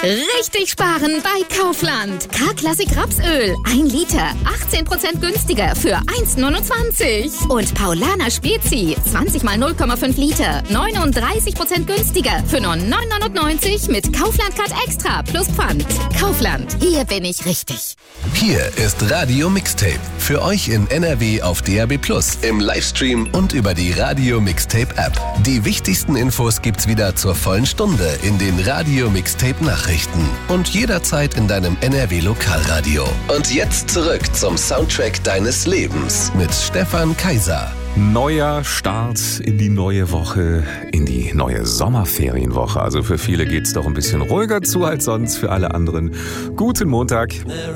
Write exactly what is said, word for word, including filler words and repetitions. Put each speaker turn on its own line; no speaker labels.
Richtig sparen bei Kaufland. K-Klassik Rapsöl. ein Liter. achtzehn Prozent günstiger für eins Komma neunundzwanzig. Und Paulaner Spezi. zwanzig mal null Komma fünf Liter. neununddreißig Prozent günstiger für nur neun Komma neunundneunzig mit Kaufland Card Extra plus Pfand. Kaufland. Hier bin ich richtig.
Hier ist Radio Mixtape. Für euch in N R W auf D A B plus, im Livestream und über die Radio Mixtape App. Die wichtigsten Infos gibt's wieder zur vollen Stunde in den Radio Mixtape Nachrichten und jederzeit in deinem N R W Lokalradio. Und jetzt zurück zum Soundtrack deines Lebens mit Stefan Kaiser.
Neuer Start in die neue Woche, in die neue Sommerferienwoche. Also für viele geht's doch ein bisschen ruhiger zu als sonst, für alle anderen guten Montag.